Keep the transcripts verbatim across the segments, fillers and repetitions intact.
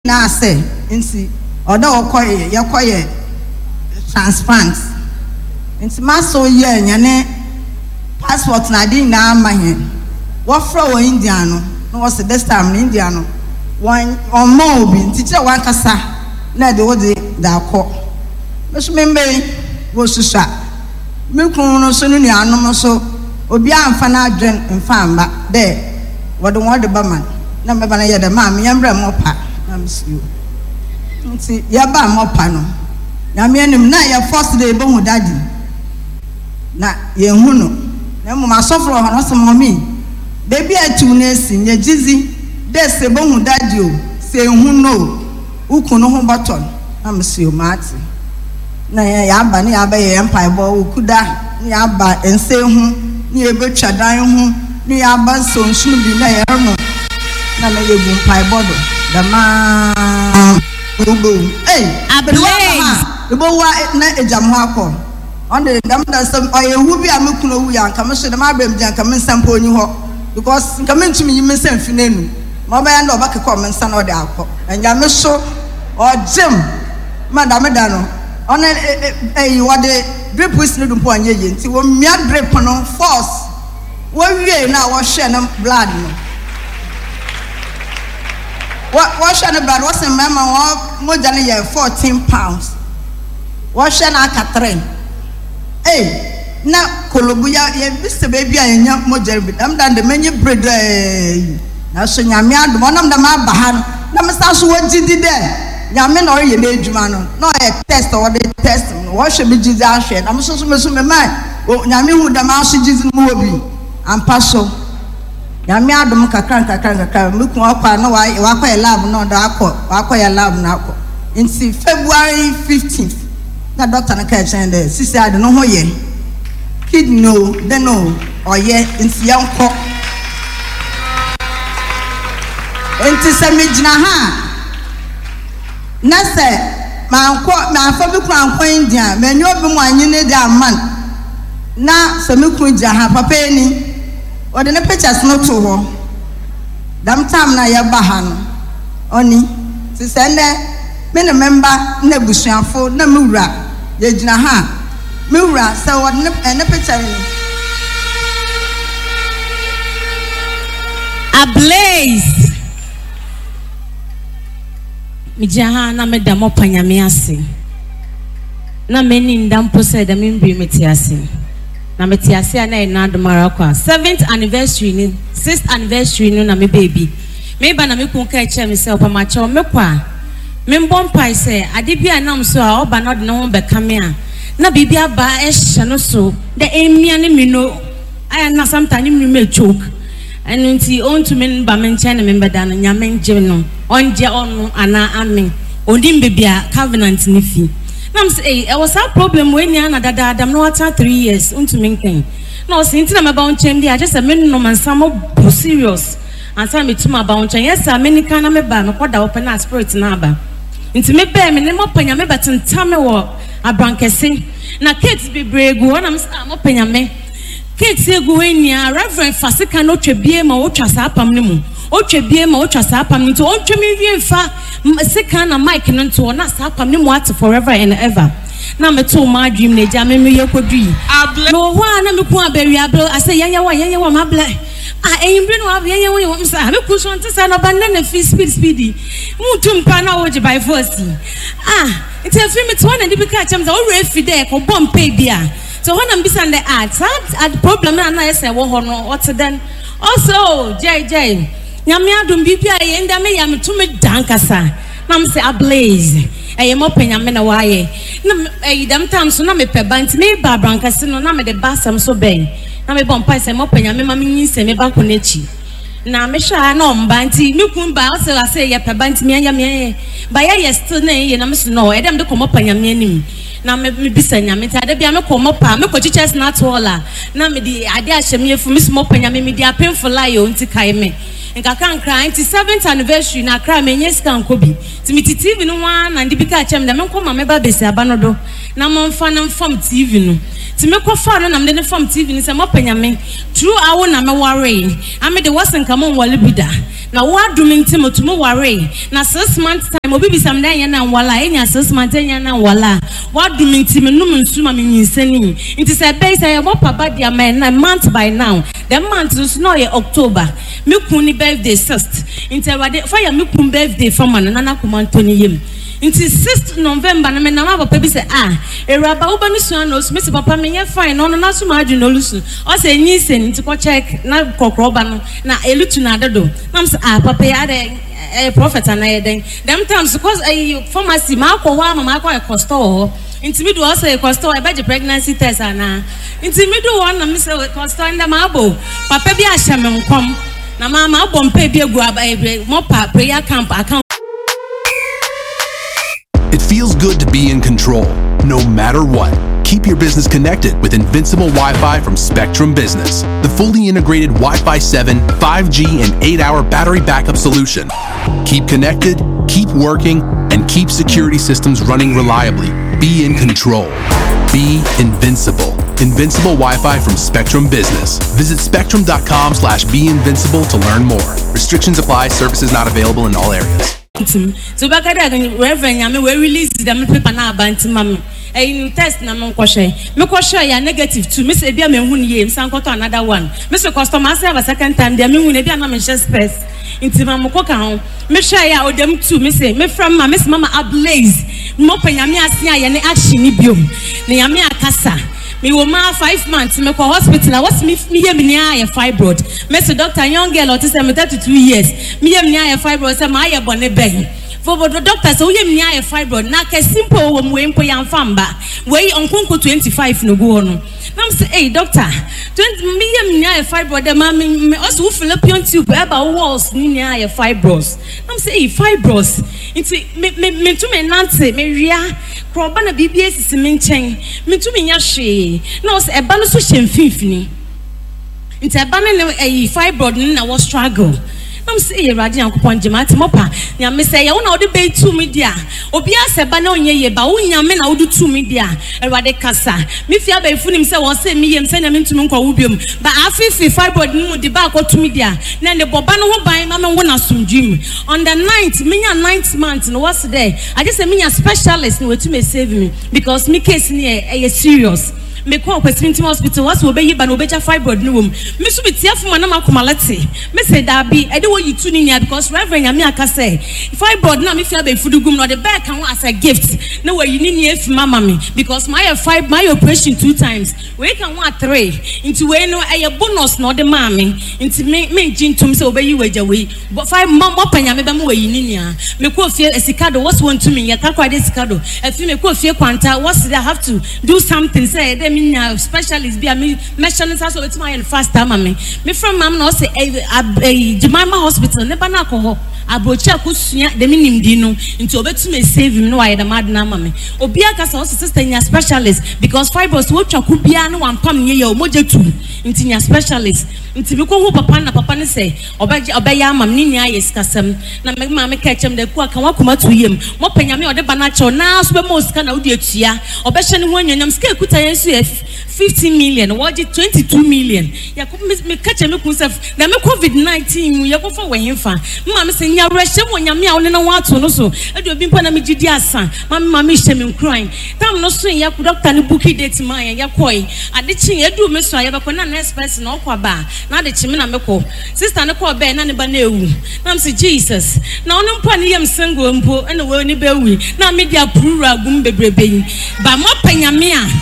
na say nti oda okoye yakoye transplant nti maso ye nyane passport na din na amahe wo fra wo India no no was this time in India no one on mo bi nti kire wan kasa na de wo de da akọ meso membe wo susua me kun no so no nuanom so obi amfa na adwen mfa amba de wo de wo de ba man na me ba na ye de ma me yamra mo pa na msiu nti ya ba mo pa no na me anim na ya first day bo hu daddy na ye hu no na mo ma sofro ho no so mo mi baby atu na esi nye jizi de se bo hu daddy o se hu no uku no ho botton na msiu mati na ya ba na ya ba ye empire bo ukuda ya ba ense hu ni ebetwa dan hu ni ya ba so nsu bi na ye no na na ye bu empire bodo the man go hey ablaze ebo wa na ejam ho akọ on the dam da some oye hu bi amekuno wu ya nka me so de ma abem jan ka me sampo onyi ho because nka me ntumi yi me sam fi nenu ma ba ya na obakekọ me nsa na ode akọ enya me so o gym madam da no on eh what the drip is no do po anye ye nti wo mia drip no force wo wie na wo hwe na blood no what what shall the blood was in mama more than a year fourteen pounds what shall I cut train eh na kolobuya ye Mister baby and young mojer I'm done the many bread now so yammy one of them are bahan na must so what did there Yamin or ye lay jumano no a test or the test what should be Jesus I'm so so much my mind oh yammy would the mouse Jesus movie and pass so Yami adum kakran kakran kakran mukun akwa na wa akwa lab no da akọ akwa ya lab na akọ nti February fifteenth na doctor na ka chen there sisi ade no ho ye kidney no de no oye nti yanko nti se me gina ha na se ma anko ma fa bi ku anko India ma nyo bi mu anyi ne da man na se me ku gina ha papa eni or the pictures no to ho dam time na ya bahan oni ti sende me ne member na busuafo na mewura ye gina ha mewura se what ne picture ni ablaze mi jaha na me damo panyame ase na me ni ndampo se da me mbri meti ase na metiase na ina adumara kwa seventh anniversary ni sixth anniversary no na me baby me ba na me kun ka eche me se opama che me kwa me mbom pai se ade bia nam so a oba no de no be kame a na bibia ba e hye no so the emia ne me no aya na sometimes me me choke and nti on to me ba me nche ne me beda no nya me nje no onje onu ana amen odim bibia covenant ni fi Nam say, I was a problem when you are dada dam no after three years unto minking. No, since I'm about change, I just a minute no man some more serious. And tell me to my bounce. Yes, I many kind of me ban or what open our spirit naba. Into me bear me name up in your me button tame walk a brankessing. Now kids be brave one I'm up in your me. Kids say go in ya Reverend Fasika no trebie ma otra sapam nimu. O trebie ma otra sapam into on tremi vie fa sika na mic no to na sapam nimu at forever and ever. Na me to my dream na ja me me yekodui. No wa na me ku aberi ablo I say yanya wa yanya wa mable. Ah eyimbre no abye yanya wa me say me ku so ntisa no ba na fi speed speedy. Mu tumpa na wo je by force. Ah it's a film to one and be catch am say o refi there ko bomb pay bia. So when I'm beside the ads, at problem na na say wo ho no what then also J J nyame adom bibia ye nda me yam to me dankasa na me say ablaze e mo penyame na waye na e dam tam so na me pe banti me ba brankase no na me de basam so ben na me bon pai say mo penyame ma me nyinse me ba ko nechi na me hwa na ombanti me kun ba o say say ye pe banti me anya me ba ye ye still na ye na me so no e dem de ko mo penyame anim na me bisa nyame ta de bia me ko mo pa me ko chiches na to all na me di ade ahyem yefu me so mo penyame me di apemful ayo nti kai me nka kan kra nti seventh anniversary na kra me nyes kan ko bi ti mi T V no wa na ndi bi ka chem da me ko ma me ba besi aba no do na mo mfa na mfam T V no ti me ko fa no na me ne fam T V ni se mo panyame true awo na me worry ame de wasen kamo wale bida na wo adum ntimo to mo worry na six months time obi bisam dan ya na wala enya six months enya na wala wo adum ntimo num nsuma me nyinsani nti se be se ya mo papa dia man na month by now the month is no ye October me kun ni birthday sixth nti wade fa ya me kun birthday fama na na kuma Anthony yem nti sixth November na me na ma papa bi se ah eraba wo ba no so na so me se papa me ye fine no no na so ma adu no lusu o se nyisen nti ko check na kokro ba no na elutu na adado na me ah papa ya de eh prophet na ye den them times because eh pharmacy ma ko ho ama ma ko e store nti me do also e store e be pregnancy test ana nti me do one na me se e store nda ma abo papa bi a hye me nkom na ma ma abo mpa bi egu aba e mo pa prayer camp account. It feels good to be in control, no matter what. Keep your business connected with Invincible Wi-Fi from Spectrum Business, the fully integrated Wi-Fi seven, five G, and eight hour battery backup solution. Keep connected, keep working, and keep security systems running reliably. Be in control. Be invincible. Invincible Wi-Fi from Spectrum Business. Visit spectrum.com slash be invincible to learn more. Restrictions apply. Services not available in all areas. So back at that, Reverend, I mean, we release them paper now, but mommy. A test na me kwhwe me kwhwe ya negative two me say bia me hu ne yem san kwato another one me so customer say a second time dia me hu ne bia na me share space inti ma mko ka ho me hwe ya odem two me say me from ma me say mama ablaze mo panyame ase ya ne action ni biom ne yame akasa me wo ma five months me ko hospital na what me me yem ni aye fibroid me say doctor young girl ot say me thirty-two years me yem ni aye fibroid say ma aye bone ben for the doctor so we me aye fibroid na ka simple wo we mpo yan famba we onkonko twenty-five no go no na say hey doctor twenty me yem ni aye fibroid de ma me also fallopian tube e ba walls ni ni aye fibroids na say hey fibroids nti me me me to me nante me wia kroba na bibia sisi me nchen me to me nya hwe na say e ba no so hye mfimfini nti e ba no e fibroid ni na was struggle. I'm saying, Radian Kupon Jimati Mopa. Ya me say, I want to be two media. Obia Sebano ye, but when ya men, I would do two media. A radicasa. Me fear by food himself or say me and send him into Munko Ubium. But I feel fibroid no the back or two media. Then the Bobano will buy Mamma one of some dream. On the ninth, me a ninth month, and what's there? I just say me a specialist no to me save me because me case near a serious. Me call Westminster Hospital was obey but obey fibroid no room. Me so be tearful man na kumalati. Me say that be I don't want you tuning here because Reverend Yamiaka say fibroid na me feel be food gum no the back can as a gift. No way you need if mama me because my five my operation two times. We can want three into we no a bonus no the mommy into me me gin to me say obey you way but five mom panya me be mo we ni nia. Me call fear esikado what's one to me ya ka kwa esikado. If me call fear kwanta what's I have to do something say me specialist be a me mention it also with my first time me me from mam no say a Jemima hospital ne bana ko ho abrocha kusua de minim di no nti obetumi save me no why the mad na mama obi aka say sister nya specialist because fibroids wo twa ku bia no wampam nye ya omoje tu nti nya specialist nti me ko hu papa na papa ne say obeje obeya mam ni nya yes kasam na me mama ka chem de ku aka wakoma tu yem mo panyame ode bana cho na so be mo ska na odi atua obehye ne ho anyanyam ska ekuta yesu fifteen million what did twenty-two million ya ko me catch me kun self na me covid nineteen ya ko fa wehenfa mama me say nya rehye mo nyame a woni na wato no so e do bi mpa na me gidi asa mama mama hye me crying tam no so ya ku doctor ne bookie date man ya koi ade chi edu me so ya be ko na next person na okwa ba na ade chi me na me ko sister ne ko be na ne ba na ewu na me say Jesus na woni mpa ne yem single mpo na we ni be wi na me dia prura gum bebrebe yi ba mo panyame a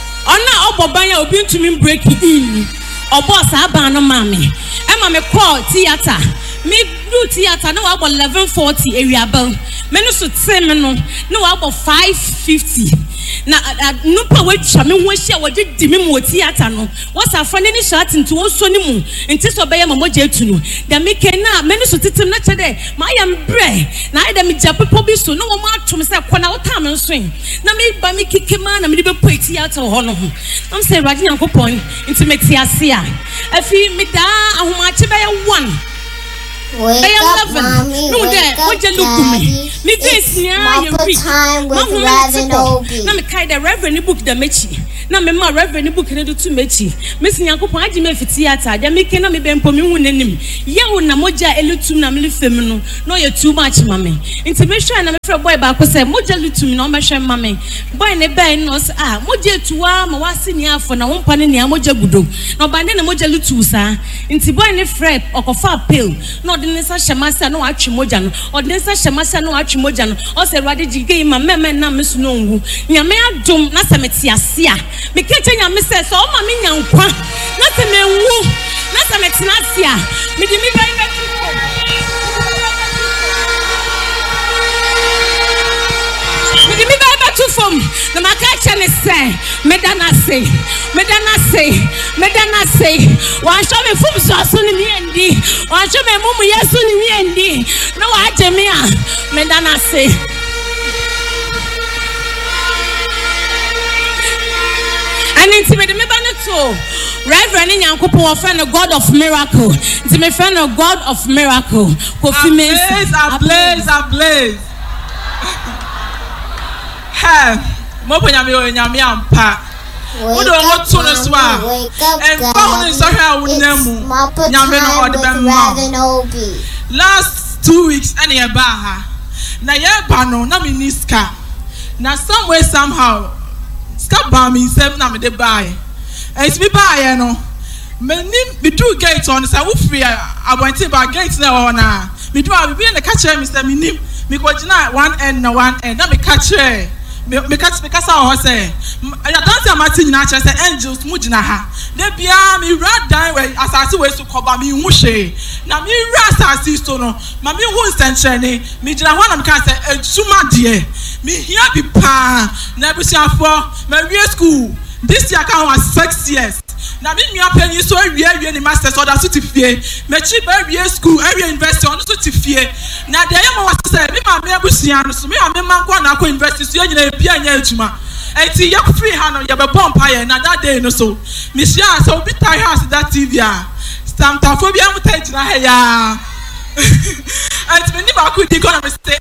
ona obobanya obi ntumi break in obo sa ban no mame e ma me call theater me do theater no about eleven forty area bel me no so tse me no no about five fifty na no pa we twa me ho hia wo di me mo theater no what's afan ni shot into wo so ni mu nti so be ya mamoje etu no da me ken na me no so titim na chede ma ya mbre na ida me ja people bi so no wo ma atom se kona wo ta me so na me ba me kike ma na me be po theater ho no ho am say radi yankopon nti me tiase a afi me da ahoma che be ya one Wake up, mommy, no, wake up, daddy. It's mopper time with Reverend Obi. Na me kai the Reverend book the mechi. Na me ma Reverend book na do to mechi. Miss Nyankopon agi me fiti ata. Dia me ke na me bempo me hu nanim. Ye wo na moja elutum na me lefem no. No ye too much mame. Nti me hwa na me frɛ boy ba ko say moja lutum na o be hwe mame. Boy ne bai no say ah moja tuwa ma wase ni afo na wo mpa ne ne moja gudo. Na ba ne na moja lutu sa. Nti boy ne frɛ okofa pill. No de ne sa hyemasa na watwe moja no. O de ne sa hyemasa na watwe moja no. O say Rade jige ma meme na me so no ngu. Nyame adom na se meti ase a. Me keche nyame se so o ma me nyankwa. Na se me nwu. Na se meti na ase a. Me di mi bai betu ko. Me di mi bai betu fom. Na ma ka che ne se. Me da na se. Me da na se. Me da na se. Wa show me fom so so ni mi endi. Wa show me mumu yesu ni mi endi. Na wa je me a. Me da na se. And it's me me to Reverend Nyankopon friend, a God of miracle. It's me friend, a God of miracle. Kofi Mensah, ablaze, ablaze. Hey, mo po nyame o nyame ampa. Wo do wo to no so a. En fa wo so hwa wo namu. Nyame no ode be ma. Last two weeks any e ba ha. Na ye ba no na me niska. Na some way somehow ska ba me sem na me de buy. It's me buy no. Me nim me do gate on say wo free abonte ba gate na wo na. Me do a be na ka kire me say me nim. Me ko gina one end na one end na me ka kire. Me me ka me ka sa ho say. Ya don't say ma tin na kire say angels mu gina ha. Na bia me rad dan we asase we so koba me hu hwe. Na me ra asase so no. Ma me hu nsenche ne. Me gina ho na me ka say ensuma de. Me here be pa na busiafo me wie school this year can was six years na me nua panyi so awie awie ni masters order so ti fie me chi ba wie school awie university on so ti fie na de yam was say me ma me abusia no so me ma me man kwa na kwa university so nyina bia nya adwuma enti ya free ha no ya be bomb pa na that day no so me share so bi tie house that T V a stamtafo bia mu tai na ha ya enti me ni ba ku di gonna me say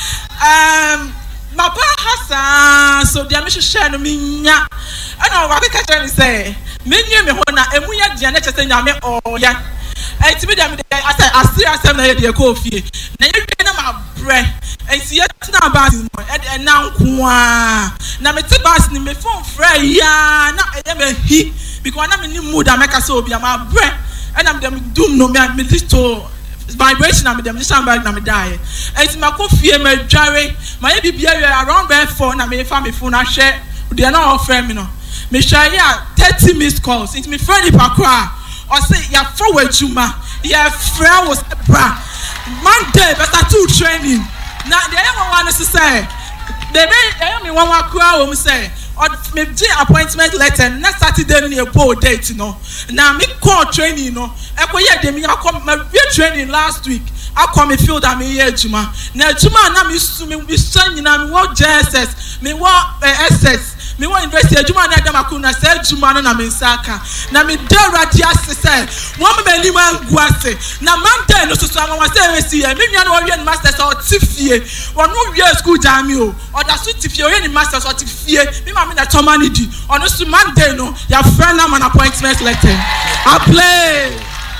ah um my ba hasa so dia me hwehwe no me nya ana wa be ka tell me say me nyu me ho na emu ya dia na chese nya me o ya enti me dia me asa ase asem na ye de ko fie na ye hwe na ma bre enti ye na ba mo e na nko a na me te bas ni me phone frɛ ya na e me hi because na me ni mood ameka so obi ma bre e na me dem doom no me me to vibration na me dem stand back na me die enti ma ko fie ma dware ma ye bibia around by four na me fa me phone na hwe de na offer me no me share ya thirty missed calls enti me friend ipa kra o say ya for adwuma ya friend was bra Monday better two training na the other one is to say they be me one one kra o me say or me di appointment letter next Saturday ni e po date no na me call training no e ko ye de me akọ ma training last week akọ me feel that me ye adwuma na adwuma na me su me bi san nyina me wo J S S me wo S S me wo university adwuma na dem akọ na say adwuma no na me nsaka na me de radi ase say wo me bani man guase na Monday no so so am say we see me nua no wo wie masters o tifie wo no wie school jam o o da so tifie o ye ni masters o tifie me ma me na choma ni di ono so Monday no ya friend na man appointment letter I play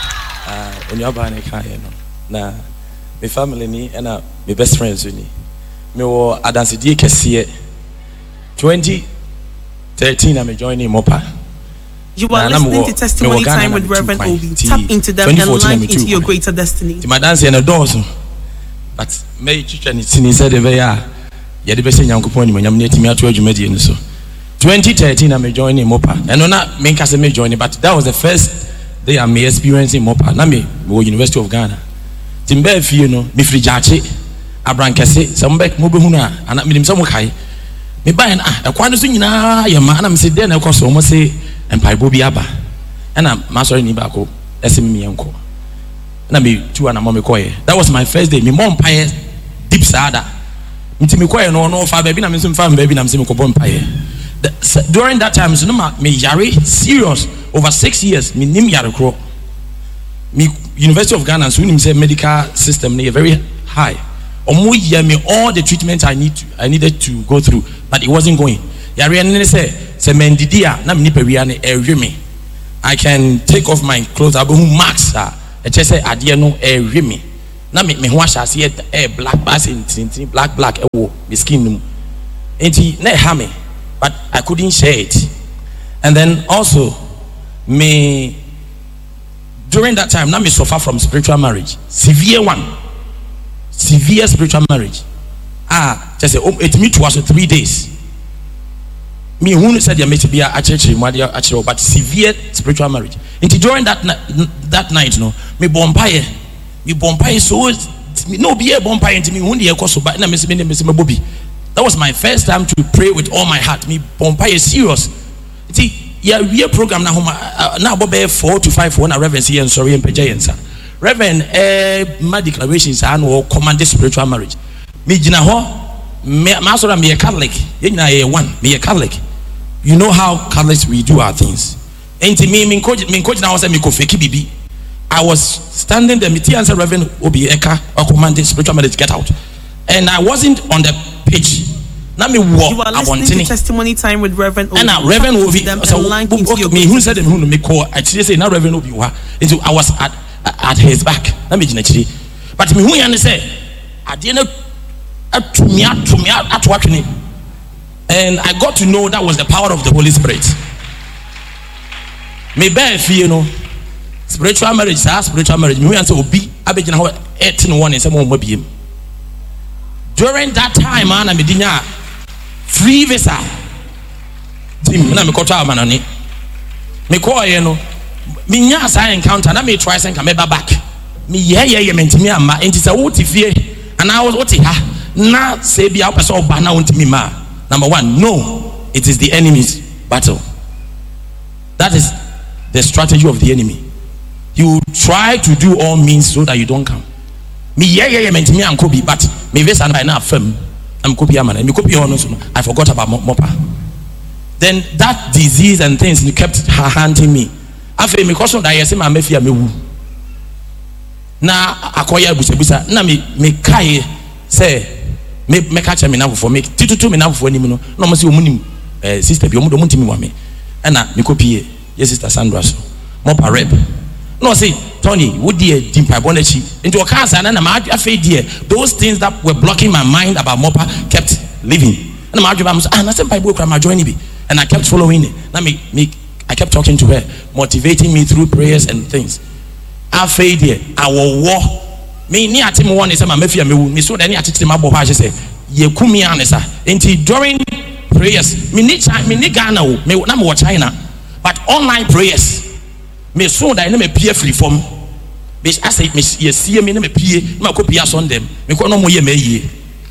ah onye aba na ka no na me family ni and my best friends ni me wo adanse die kese twenty thirteen I'm joining Mopa. You are listening to Testimony Time with Reverend Obi. Tap into them and launch into your greater destiny. My dance and a dozen. But may teacher and it's said the way are. Yet the best young company when I'm meeting me at twelve median so. twenty thirteen I'm joining Mopa. And on that main case may join but that was the first day I'm experiencing Mopa. Na me go University of Ghana. Timbe fi no me free jache abran kese some back mo be hu na ana me dim some kai. Me buy na e kwa no so nyina ye ma na me se de na ko so mo se empaibo bi aba na ma sorry ni ba ko ese me enko na me tu ana mo me koye that was my first day me mom paye deep sada nti me koye no no fa ba bi na me so fa ba bi na me se me ko bom paye during that time so no ma me yare serious over six years me nim yare kro me University of Ghana, so we say medical system they are very high. Omo year me all the treatment I need to, I needed to go through, but it wasn't going. Yari and say say mendidia na me nipa every me. I can take off my clothes. I be who marks ah. I just say adie no every me. Na me me ho ahya se e black bass in black black e wo me skin no. Enti na ha me, but I couldn't share it. And then also me during that time now me suffer from spiritual marriage, severe one, severe spiritual marriage. Ah, just say it me was three days. Me who said you made to be a church but severe spiritual marriage. And during that that night, no, me bompire, me bompire so no be a bompire into me when the so but na me me me Bobby. That was my first time to pray with all my heart. Me bompire serious. See, yeah, we a program now. Now about four to five one a reverend here and sorry and pejayensa. Reverend, eh, my declarations are no command spiritual marriage. Me jina ho, me master me a Catholic. You know a one, me a Catholic. You know how Catholics we do our things. Ain't me me coach me coach now say me ko fake bibi. I was standing there, me tea answer Reverend Obi Eka or command spiritual marriage get out, and I wasn't on the page. Now me walk. You are listening to testimony time with Reverend Obi. And now Reverend Obi, so me who said who me call actually say now Reverend Obi wa. I was at at his back. Let me actually, but me who you say I didn't to me to me at watching it, and I got to know that was the power of the Holy Spirit. Me bear fear, you know, spiritual marriage, spiritual marriage. Me who answer Obi, I begin how eighteen one and some more be him. During that time, man, I me free visa. Team, na me koto amanani. Me call you know. Me nya sa encounter. Na me try sen come back. Me ye ye ye mentimi amma. Enti say wo ti fie. And I was what ha. Na say bia person oba na wontimi ma. Number one, no, it is the enemy's battle. That is the strategy of the enemy. You try to do all means so that you don't come. Me ye ye ye mentimi anko bi, but me visa na na fam. I'm copy man. Me copy on I forgot about Mopa. Then that disease and things you kept hunting me. After me cause that I say my mafia me wu. Na akoya busa busa. Na me me kai say me me catch me now for me. Titutu me now for any no. No mo say omunim eh sister bi omudo muntimi wa me. E na me copy yes sister Sandra so. Mopa rep. No say Tony, would dear Dimpa Bonechi into a cancer and I'm afraid dear those things that were blocking my mind about Mopa kept living. And I'm ah, I said by book I'm joining me. And I kept following it. Now me, me I kept talking to her, motivating me through prayers and things. Afraid dear, I will war. Me ni atim one is my mafia me me so any attitude my boy she say ye kumi anesa. Until during prayers, me need me need Ghana me na me China. But online prayers me so that I me peer free from be I say me ye see me na me peer me ko peer son them me ko no mo ye me ye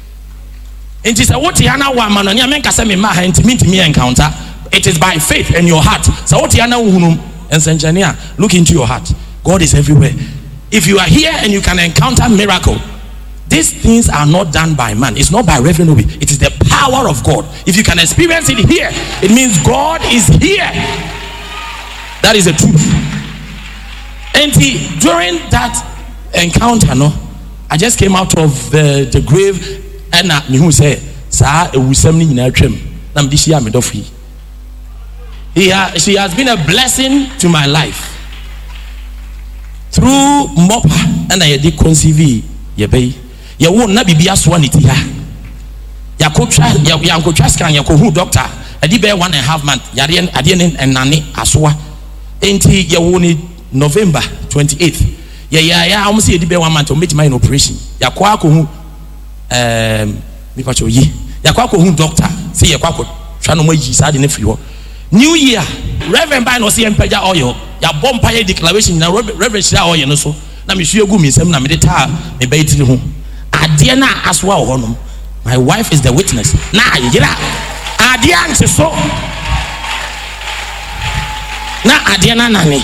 enti say what ya na wa ma no nya me nka say me ma ha enti me ntimi encounter. It is by faith in your heart. So what ya na hunum engineer look into your heart. God is everywhere. If you are here and you can encounter miracle, these things are not done by man. It's not by Reverend Obi. It is the power of God. If you can experience it here, it means God is here. That is the truth. And he, during that encounter, no, I just came out of the, the grave and I who said, "Sir, it was something in our trim." I'm this year, He has, she has been a blessing to my life through Mopa, and I did conceive ye bay. You won't not be aswanity. Ya coach, ya uncle Trascan, ya who doctor, I did bear one and a half month, Yadian, Adian, and Nani Aswa. Ain't he ya won November twenty-eighth? Yeah, yeah, yeah, I almost see a debate one month to make my operation. Ya kwako who, um, me pacho ye, ya kwako who doctor, see ya kwako, Chanomo yi, sad in if you New Year, Reverend by no see empeja oil, ya bompire declaration, na Reverend Shia oil, no so. Na me sure go me sem na me deta me bait home. Adiana aswa honum. My wife is the witness. Na yira. Adian se so. Na adiana nani.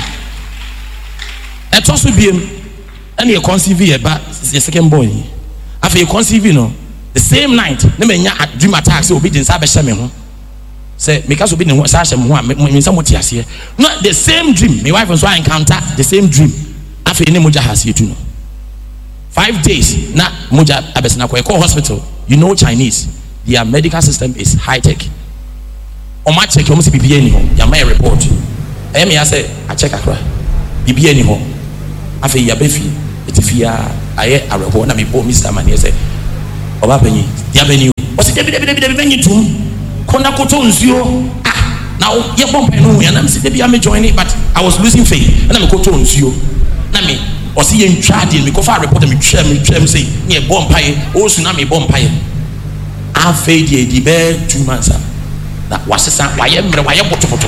Etoso biem. And you conceive here, but the second boy. After you conceive, you know, the same night, ne me nya dream attack say obedience abesha me ho. Say because obedience ho sa hye me ho me some what here. Not the same dream. My wife and so I encounter the same dream. After any moja has you to know. Five days, na moja abesina kwa call hospital. You know Chinese, their medical system is high tech. On my check, you must be B B N home. Ya my report. I me I say I check akra. B B N home. After ya befi, etifia aye a report na me bo Mister Mani say. Oba penyi, dia beni. What's it? Debi debi debi debi beni tum. Kona koto nzio. Ah, now ye bomb no we. And I'm say debi I me join it, but I was losing faith. And I'm koto nzio. Na me. Or see in charge me go for report me try me try me say near bomb pie o su na me bomb pie I failed the the be two months that was say why am why boto boto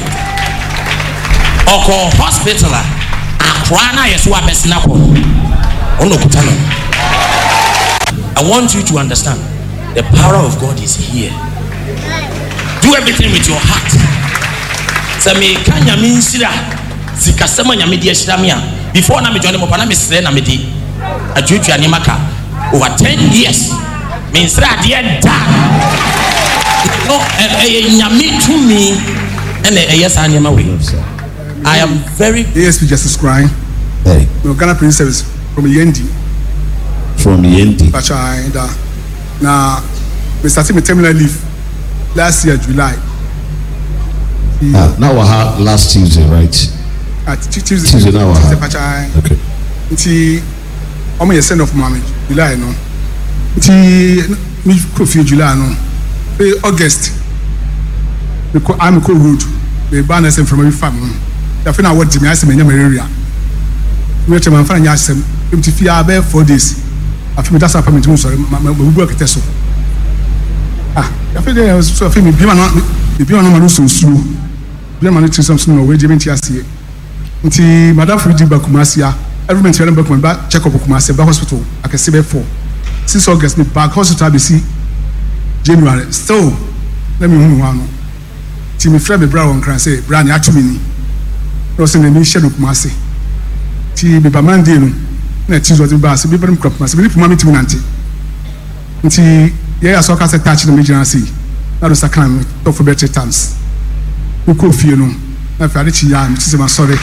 oko hospital akra na yeso abesina ko ono kutano. I want you to understand the power of God is here. Do everything with your heart. Say me kanya mi nsira sikasema nyame di ashira me a before na me join mo pa na me sre na me di adwetwa ne maka over ten years me sre ade da no eh nyame to me and eh yes anya ma we. I am very A S P Justice crying. Hey, no Ghana Prince Service from Yendi from Yendi Pacha and uh, now we started my terminal leave last year July. Ah, now we had last Tuesday, right? At Tuesday, Tuesday now. Okay. Nti omo ye send off mommy July no. Nti me ko fi July no. Be August. Me ko am ko road. Be ban us from every farm. Ya fe na what me asem nya malaria. Me tell man fa nya asem. Nti fi abe four days. Afi me dasa apartment mo sorry ma bubu akete so. Ah, ya fe dey so fi me bi ma no bi ma no ma no so so. Bi ma no ti some no we je me ti ase. Nti madam Fridi Bakumasia every month you back back check up Bakumasia back hospital I can see be four since August me back hospital be see January still let me hu one ti me friend me bra won kran say bra na atumi ni no say me share Bakumasia ti be ba Monday no na ti zo ti ba se be bram Bakumasia be puma me ti nante nti ye ya so ka say touch na me jina see na do sakran to for better times we ko fie no na fa de chi ya me ti se ma sorry.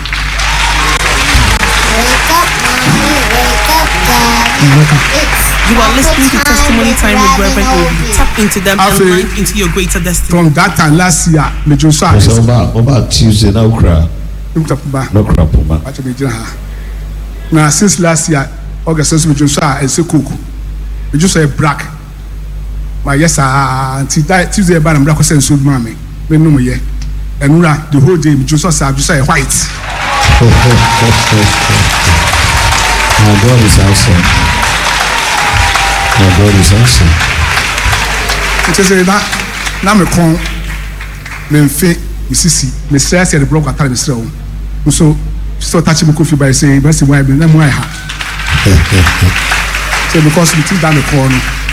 You are listening to Testimony Time with Reverend Obi. Tap into them and climb into your greater destiny. From that time last year, me just saw. So about about Tuesday now cry. No cry puma. Now since last year, August since me just saw and say cook. Me just say black. But yes, ah, until that Tuesday, but I'm black because I'm so mommy. Me no more yeah. And the whole day me just saw just say white. My God is awesome. My God is awesome. It is that now me come me fe me sisi me stress the block attack me stress so so touch me coffee by saying best why be na why ha. So because we think that me call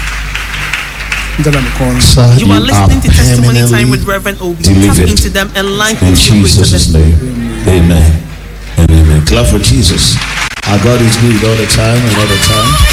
no. You are listening to Testimony Time with Reverend Obi. Tap into them and like in Jesus' name. Amen. And amen. Clap for Jesus. Our God is good all the time and all the time.